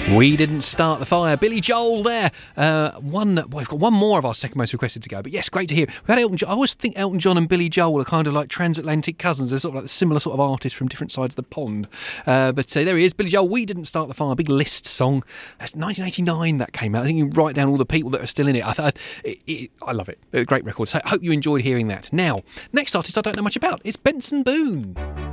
We Didn't Start the Fire. Billy Joel there. We've got one more of our second most requested to go. But yes, great to hear. We've had Elton John. I always think Elton John and Billy Joel are kind of like transatlantic cousins. They're sort of like similar sort of artists from different sides of the pond. But there he is, Billy Joel. We Didn't Start the Fire. Big List song. 1989 that came out. I think you write down all the people that are still in it. I love it. A great record. So I hope you enjoyed hearing that. Now, next artist I don't know much about. It's Benson Boone.